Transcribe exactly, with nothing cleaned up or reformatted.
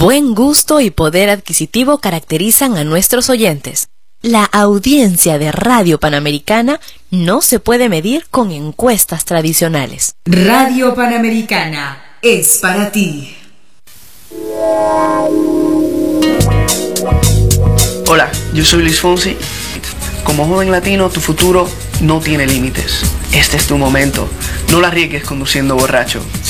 Buen gusto y poder adquisitivo caracterizan a nuestros oyentes. La audiencia de Radio Panamericana no se puede medir con encuestas tradicionales. Radio Panamericana es para ti. Hola, yo soy Luis Fonsi. Como joven latino, tu futuro no tiene límites. Este es tu momento. No la arriesgues conduciendo borracho.